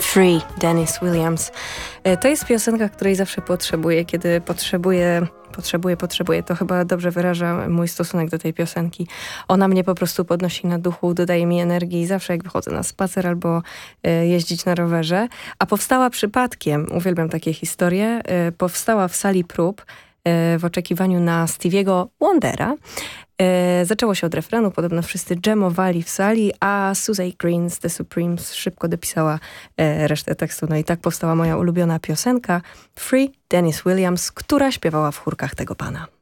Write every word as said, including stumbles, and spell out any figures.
Free, Dennis Williams. To jest piosenka, której zawsze potrzebuję, kiedy potrzebuję, potrzebuję, potrzebuję. To chyba dobrze wyraża mój stosunek do tej piosenki. Ona mnie po prostu podnosi na duchu, dodaje mi energii zawsze jak wychodzę na spacer albo e, jeździć na rowerze. A powstała przypadkiem, uwielbiam takie historie, e, powstała w sali prób e, w oczekiwaniu na Stevie'ego Wondera. E, zaczęło się od refrenu, podobno wszyscy dżemowali w sali, a Suzy Green z The Supremes szybko dopisała e, resztę tekstu. No i tak powstała moja ulubiona piosenka Free, Dennis Williams, która śpiewała w chórkach tego pana.